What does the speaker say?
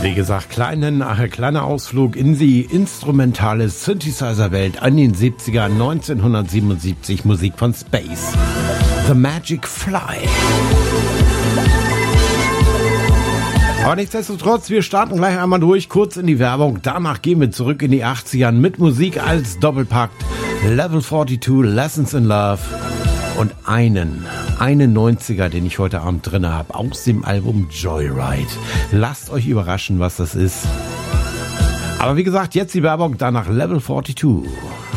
Wie gesagt, kleiner Ausflug in die instrumentale Synthesizer-Welt an den 70ern, 1977, Musik von Space. The Magic Fly. Aber nichtsdestotrotz, wir starten gleich einmal durch, kurz in die Werbung. Danach gehen wir zurück in die 80ern mit Musik als Doppelpakt. Level 42, Lessons in Love und einen 90er, den ich heute Abend drin habe, aus dem Album Joyride. Lasst euch überraschen, was das ist. Aber wie gesagt, jetzt die Werbung, danach Level 42.